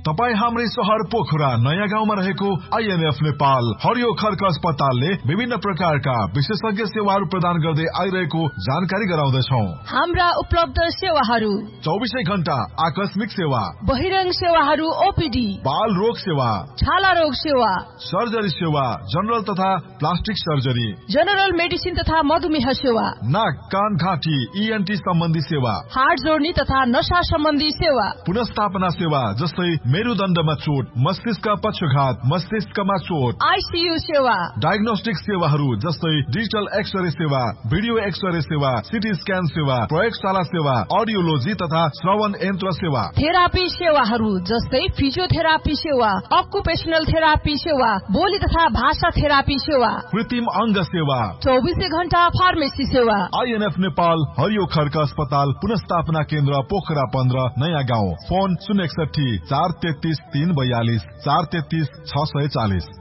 तपाई हाम्रै शहर पोखरा नयाँ गाउँमा रहेको आईएनएफ नेपाल हरियो खर्क अस्पतालले विभिन्न प्रकारका विशेषज्ञ सेवाहरू प्रदान गर्दै आइरहेको जानकारी गराउँदछौं। हाम्रा उपलब्ध सेवाहरू 24 घण्टा आकस्मिक सेवा, बहिरंग सेवाहरू ओपीडी, बाल रोग सेवा, छाला रोग सेवा, सर्जरी सेवा, जनरल तथा प्लास्टिक सर्जरी, जनरल मेडिसिन तथा मधुमेह सेवा, नाक कान घाँटी ईएनटी सम्बन्धी सेवा, हार्ट जोड्नी तथा नशा सम्बन्धी सेवा, पुनर्स्थापना सेवा जस्तै मेरुदण्डमा चोट, मस्तिष्क पक्षघात, मस्तिष्कमा चोट, आईसीयू सेवा, डायग्नोस्टिक सेवाहरू जस्तै डिजिटल एक्सरे सेवा, भिडियो एक्सरे सेवा, सिटी स्क्यान सेवा, प्रयोगशाला सेवा, अडियोलोजी तथा श्रवण यन्त्र सेवा, थेरापी सेवाहरू जस्तै फिजियोथेरापी सेवा, अकुपेशनल थेरापी सेवा, बोली तथा भाषा थेरापी सेवा, कृत्रिम अंग सेवा, 24 घण्टा फार्मेसी सेवा। आईएनएफ नेपाल हरियो खर्क अस्पताल पुनर्स्थापना केन्द्र पोखरा 15 नयाँ गाउँ। फोन 061 433 342 433 640।